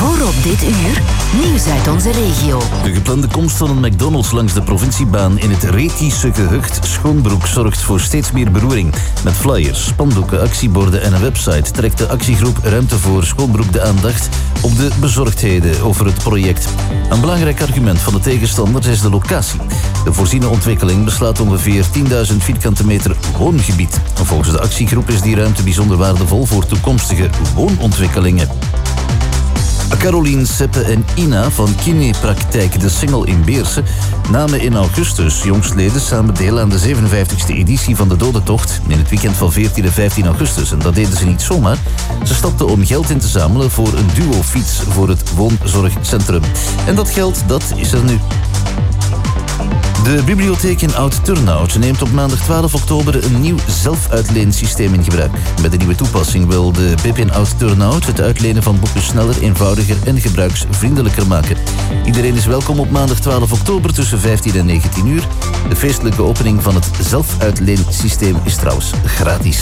Hoor op dit uur nieuws uit onze regio. De geplande komst van een McDonald's langs de provinciebaan in het Retische gehucht Schoonbroek zorgt voor steeds meer beroering. Met flyers, spandoeken, actieborden en een website trekt de actiegroep Ruimte voor Schoonbroek de aandacht op de bezorgdheden over het project. Een belangrijk argument van de tegenstanders is de locatie. De voorziene ontwikkeling beslaat ongeveer 10.000 vierkante meter woongebied. Volgens de actiegroep is die ruimte bijzonder waardevol voor toekomstige woonontwikkelingen. Caroline, Seppe en Ina van Kinepraktijk De Singel in Beersen namen in augustus jongstleden samen deel aan de 57e editie van de Dodentocht in het weekend van 14 en 15 augustus. En dat deden ze niet zomaar. Ze stapten om geld in te zamelen voor een duo-fiets voor het woonzorgcentrum. En dat geld, dat is er nu. De bibliotheek in Oud-Turnhout neemt op maandag 12 oktober een nieuw zelfuitleensysteem in gebruik. Met de nieuwe toepassing wil de BIP in Oud-Turnhout het uitlenen van boeken sneller, eenvoudiger en gebruiksvriendelijker maken. Iedereen is welkom op maandag 12 oktober tussen 15 en 19 uur. De feestelijke opening van het zelfuitleensysteem is trouwens gratis.